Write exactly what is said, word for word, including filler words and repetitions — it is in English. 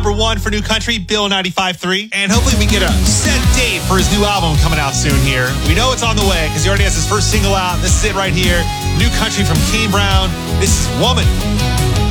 number one for New Country, Bill ninety-five point three. And hopefully we get a set date for his new album coming out soon here. We know it's on the way because he already has his first single out. This is it right here. New Country from Kane Brown. This is Woman.